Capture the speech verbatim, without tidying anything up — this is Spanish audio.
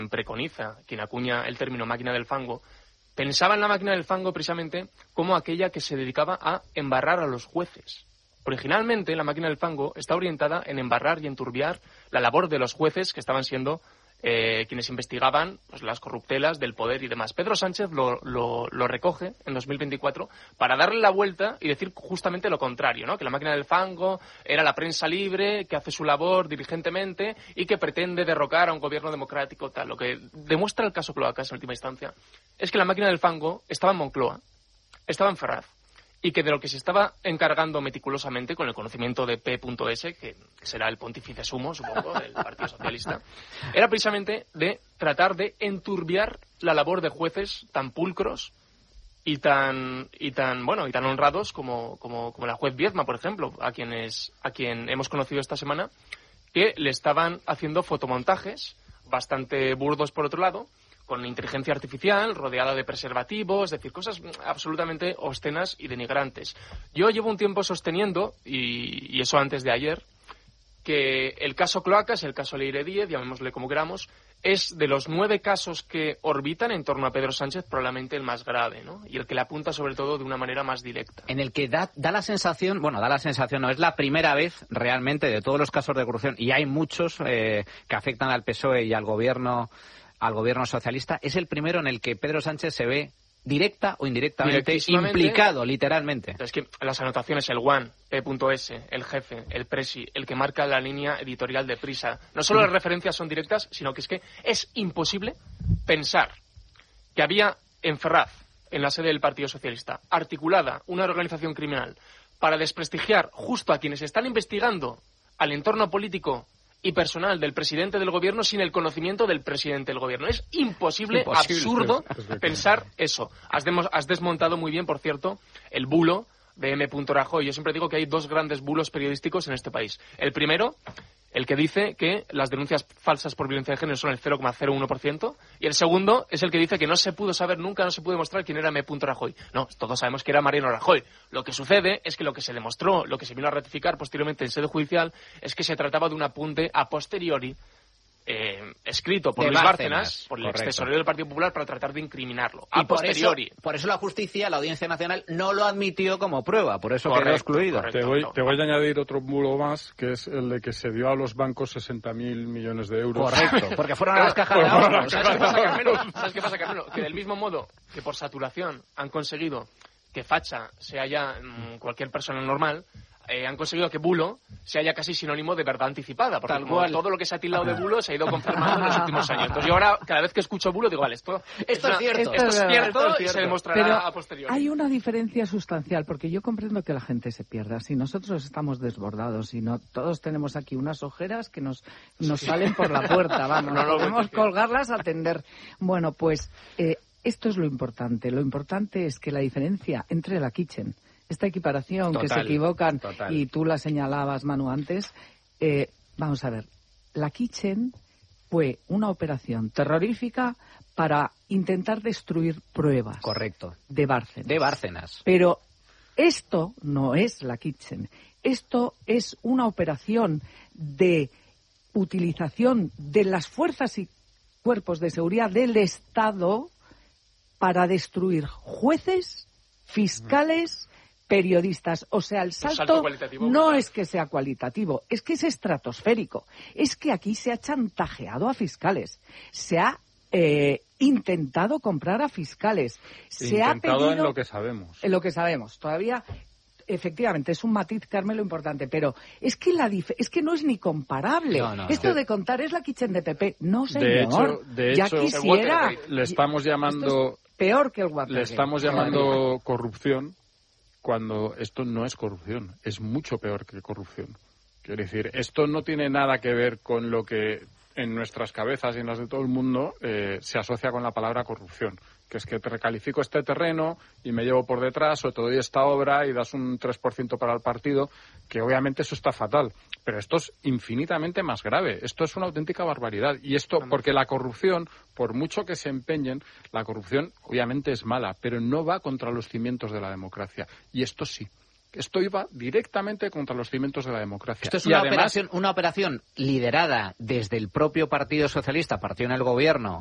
preconiza, quien acuña el término máquina del fango, pensaba en la máquina del fango precisamente como aquella que se dedicaba a embarrar a los jueces. Originalmente, la máquina del fango está orientada en embarrar y enturbiar la labor de los jueces que estaban siendo eh, quienes investigaban pues, las corruptelas del poder y demás. Pedro Sánchez lo, lo, lo recoge en dos mil veinticuatro para darle la vuelta y decir justamente lo contrario, ¿no? Que la máquina del fango era la prensa libre, que hace su labor diligentemente y que pretende derrocar a un gobierno democrático tal. Lo que demuestra el caso Cloacas en última instancia es que la máquina del fango estaba en Moncloa, estaba en Ferraz, y que de lo que se estaba encargando meticulosamente, con el conocimiento de P S, que será el pontífice sumo, supongo, del Partido Socialista, era precisamente de tratar de enturbiar la labor de jueces tan pulcros y tan y tan bueno y tan honrados como, como, como la juez Viedma, por ejemplo, a quienes a quien hemos conocido esta semana, que le estaban haciendo fotomontajes bastante burdos por otro lado, con inteligencia artificial, rodeada de preservativos, es decir, cosas absolutamente obscenas y denigrantes. Yo llevo un tiempo sosteniendo, y, y eso antes de ayer, que el caso Cloacas, el caso Leire Díez, llamémosle como queramos, es de los nueve casos que orbitan en torno a Pedro Sánchez probablemente el más grave, ¿no? Y el que le apunta sobre todo de una manera más directa. En el que da, da la sensación, bueno, da la sensación, no, es la primera vez realmente de todos los casos de corrupción, y hay muchos eh, que afectan al P S O E y al gobierno al gobierno socialista, es el primero en el que Pedro Sánchez se ve directa o indirectamente implicado, literalmente. Es que las anotaciones, el One, P S, el jefe, el Presi, el que marca la línea editorial de Prisa, no solo las referencias son directas, sino que es que es imposible pensar que había en Ferraz, en la sede del Partido Socialista, articulada una organización criminal para desprestigiar justo a quienes están investigando al entorno político y personal del presidente del gobierno sin el conocimiento del presidente del gobierno. Es imposible, imposible absurdo, es, es pensar eso. Has, demos, has desmontado muy bien, por cierto, el bulo de M. Rajoy. Yo siempre digo que hay dos grandes bulos periodísticos en este país. El primero, el que dice que las denuncias falsas por violencia de género son el cero coma cero uno por ciento, y el segundo es el que dice que no se pudo saber nunca, no se pudo demostrar quién era M. Rajoy. No, todos sabemos que era Mariano Rajoy. Lo que sucede es que lo que se demostró, lo que se vino a ratificar posteriormente en sede judicial, es que se trataba de un apunte a posteriori Eh, escrito por de Luis Bárcenas, Bárcenas, por el correcto. extesorero del Partido Popular, para tratar de incriminarlo. Y A por posteriori. Eso, por eso la justicia, la Audiencia Nacional, no lo admitió como prueba, por eso Correcto, quedó excluido. correcto. Te voy, te voy a añadir otro bulo más, que es el de que se dio a los bancos sesenta mil millones de euros. Correcto, porque fueron a las cajas de Bueno, ahorros. ¿Sabes qué pasa, Carmelo? ¿Sabes qué pasa, Carmelo? Que del mismo modo que por saturación han conseguido que facha sea ya mmm, cualquier persona normal, eh, han conseguido que bulo sea ya casi sinónimo de verdad anticipada, porque Tal como cual. todo lo que se ha tildado de bulo se ha ido confirmando en los últimos años. Entonces yo ahora, cada vez que escucho bulo, digo, vale, esto, Esto una- es cierto. esto es Esto es cierto verdad. y se demostrará Pero a posteriori. hay una diferencia sustancial, porque yo comprendo que la gente se pierda. Si nosotros estamos desbordados y no todos tenemos aquí unas ojeras que nos, nos salen por la puerta, vamos, No lo podemos voy a decir. colgarlas a atender. Bueno, pues eh, esto es lo importante. Lo importante es que la diferencia entre la kitchen, esta equiparación que se Total, equivocan, total. y tú la señalabas, Manu, antes, eh, vamos a ver, la kitchen fue una operación terrorífica para intentar destruir pruebas Correcto. de Bárcenas. De Bárcenas. Pero esto no es la kitchen. Esto es una operación de utilización de las fuerzas y cuerpos de seguridad del Estado para destruir jueces, fiscales, periodistas. O sea, el salto salto cualitativo no brutal. es que sea cualitativo, es que es estratosférico. Es que aquí se ha chantajeado a fiscales, se ha eh, intentado comprar a fiscales, se ha Intentado pedido en lo que sabemos. en lo que sabemos. Todavía, efectivamente, es un matiz, Carmelo, importante, pero es que la dif- es que no es ni comparable. No, no, Esto no. de contar es la kitchen de P P. No, señor. De hecho, de ya hecho, quisiera. Watergate. Le estamos llamando... Esto es peor que el Watergate. Le estamos llamando corrupción cuando esto no es corrupción, es mucho peor que corrupción. Quiero decir, esto no tiene nada que ver con lo que en nuestras cabezas y en las de todo el mundo eh, se asocia con la palabra corrupción, que es que te recalifico este terreno y me llevo por detrás o te doy esta obra y das un tres por ciento para el partido, que obviamente eso está fatal. Pero esto es infinitamente más grave. Esto es una auténtica barbaridad. Y esto, porque la corrupción, por mucho que se empeñen, la corrupción obviamente es mala, pero no va contra los cimientos de la democracia. Y esto sí. Esto iba directamente contra los cimientos de la democracia. Esto es y una, además, operación, una operación liderada desde el propio Partido Socialista, partido en el gobierno,